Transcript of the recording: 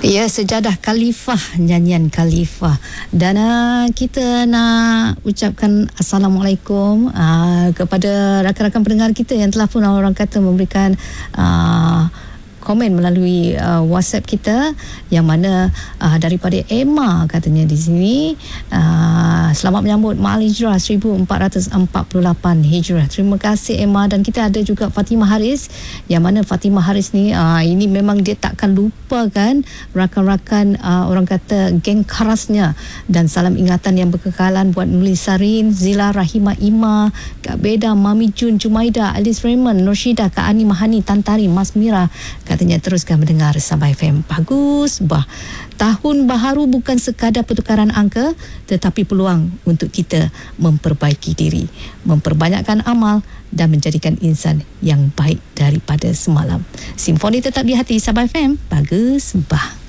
Ya, Sejadah Khalifah, nyanyian Khalifah. Dan kita nak ucapkan Assalamualaikum kepada rakan-rakan pendengar kita yang telah pun orang kata memberikan komen melalui WhatsApp kita, yang mana daripada Emma katanya di sini, selamat menyambut Ma'al Hijrah 1448 Hijrah. Terima kasih Emma. Dan kita ada juga Fatimah Haris, yang mana Fatimah Haris ni ini memang dia takkan lupakan rakan-rakan orang kata geng kerasnya, dan salam ingatan yang berkekalan buat Nulisarin, Zila, Rahimah Ima, Kak Beda, Mami Jun, Jumaida, Alice Raymond, Norshida, Kak Ani Mahani, Tantari, Mas Mira. Katanya teruskan mendengar Sabah FM. Bagus bah. Tahun baharu bukan sekadar pertukaran angka, tetapi peluang untuk kita memperbaiki diri, memperbanyakkan amal dan menjadikan insan yang baik daripada semalam. Simfoni tetap di hati. Sabah FM. Bagus bah.